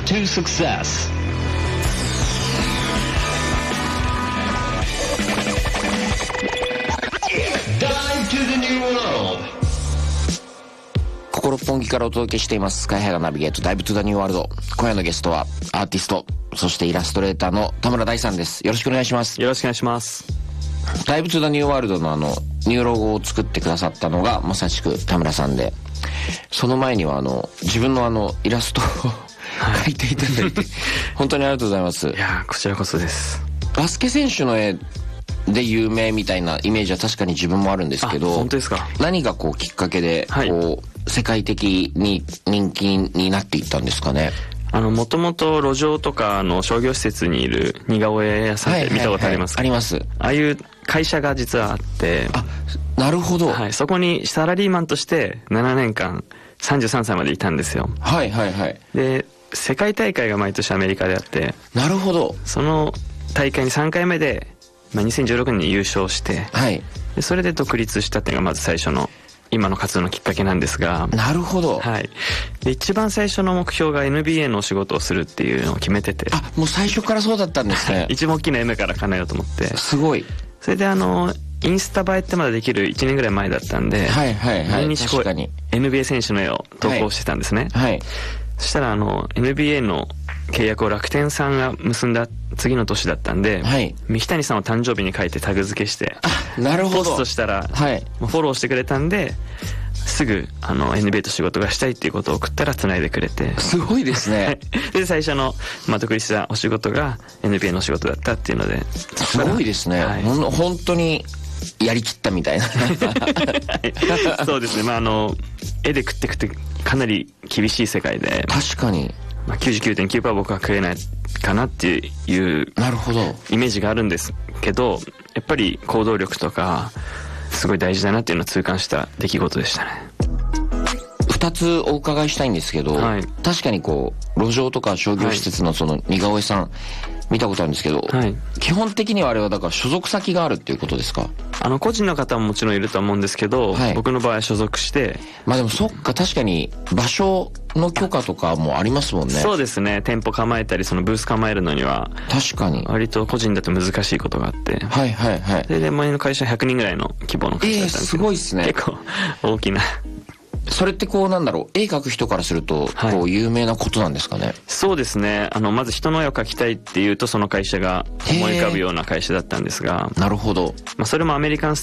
to success. Dive to the new world. ここ六本木からお届けしていますスカイハイがナビゲートダイブトゥザニューワールド。今夜のゲストはアーティスト、そしてイラストレーターの田村大さんです。よろしくお願いします。 よろしくお願いします。 ダイブトゥザニューワールドのニューロゴを作ってくださったのがまさしく田村さんで、その前には自分のイラストを描いていただいて本当にありがとうございます。 いやこちらこそです。 バスケ選手の絵で有名みたいなイメージは確かに自分もあるんですけど、 本当ですか。 何がこうきっかけではい、 世界的に人気になっていったんですかね。 もともと路上とか商業施設にいる似顔絵屋さんって見たことありますか？ あります。 ああいう会社が実はあって、 なるほど。 はい、そこにサラリーマンとして7年間33歳までいたんですよ。 はいはいはい。 で世界大会が毎年アメリカであって、 なるほど。 その大会に3回目で、2016年に優勝して、 はい、 でそれで独立したっていうのがまず最初の今の活動のきっかけなんですが。 なるほど。 はい。で一番最初の目標が NBA のお仕事をするっていうのを決めてて。 もう最初からそうだったんですね。 一番大きな夢から叶えようと思って。 すごい。 それでインスタ映えってまだできる1年ぐらい前だったんで、 はいはいはい。 毎日こう NBA 選手の絵を投稿してたんですね。 はい。はい、 そしたらNBA の契約を楽天さんが結んだ次の年だったんで、はい、三木谷さんを誕生日に書いてタグ付けして、 なるほど。 ポストしたら、はい、フォローしてくれたんで、すぐNBA と仕事がしたいっていうことを送ったら繋いでくれて。 すごいですね。 で最初の独立したお仕事が NBA のお仕事だったっていうので。 すごいですね。はい、本当にやりきったみたいな。 そうですね。絵で食ってくってかなり厳しい世界で。 確かに。 99.9% 僕は食えないかなっていうなるほどイメージがあるんですけど、やっぱり行動力とかすごい大事だなっていうのを痛感した出来事でしたね。 2つお伺いしたいんですけど、はい、確かに路上とか商業施設のその似顔絵さん、見たことあるんですけど、はい、基本的にはあれはだから所属先があるっていうことですか？ 個人の方ももちろんいると思うんですけど、はい、僕の場合は所属して。 でもそっか、確かに場所の許可とかもありますもんね。 そうですね。店舗構えたりそのブース構えるのには確かに割と個人だと難しいことがあって、 はいはいはい。 で前の会社100人ぐらいの規模の会社だったんですけど、 すごいですね。 結構大きな。 それって絵描く人からすると有名なことなんですかね？ そうですね。まず人の絵を描きたいっていうとその会社が思い浮かぶような会社だったんですが。 なるほど。 それもアメリカン